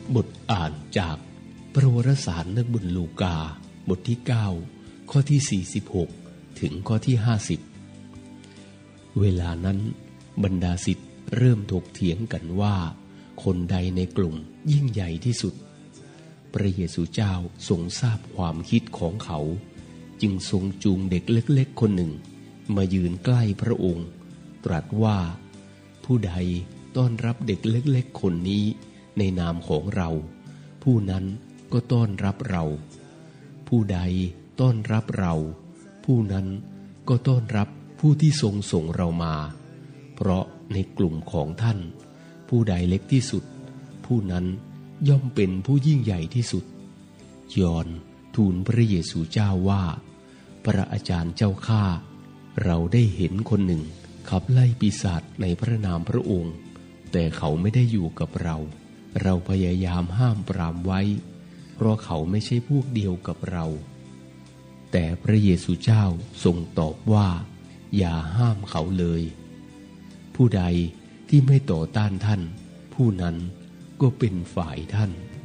บทอ่านจากพระวรสารนักบุญลูกาบทที่9ข้อที่46ถึงข้อที่50เวลานั้นบรรดาศิษย์เริ่มถกเถียงกันว่าคนใดในกลุ่มยิ่งใหญ่ที่สุดพระเยซูเจ้าทรงทราบความคิดของเขาจึงทรงจูงเด็กเล็กๆคนหนึ่งมายืนใกล้พระองค์ตรัสว่าผู้ใดต้อนรับเด็กเล็กๆคนนี้ในนามของเราผู้นั้นก็ต้อนรับเราผู้ใดต้อนรับเราผู้นั้นก็ต้อนรับผู้ที่ทรงส่งเรามาเพราะในกลุ่มของท่านผู้ใดเล็กที่สุดผู้นั้นย่อมเป็นผู้ยิ่งใหญ่ที่สุดยอห์นทูลพระเยซูเจ้าว่าพระอาจารย์เจ้าข้าเราได้เห็นคนหนึ่งขับไล่ปีศาจในพระนามพระองค์แต่เขาไม่ได้อยู่กับเราพยายามห้ามปรามไว้เพราะเขาไม่ใช่พวกเดียวกับเราแต่พระเยซูเจ้าทรงตอบว่าอย่าห้ามเขาเลยผู้ใดที่ไม่ต่อต้านท่านผู้นั้นก็เป็นฝ่ายท่าน